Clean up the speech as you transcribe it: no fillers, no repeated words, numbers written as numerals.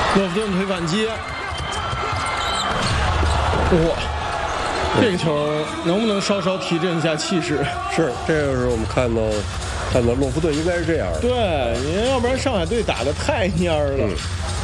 洛夫顿推反击，哇！这个球能不能稍稍提振一下气势？ 是，这就是我们看到洛夫顿应该是这样的。 对，你要不然上海队打得太蔫了。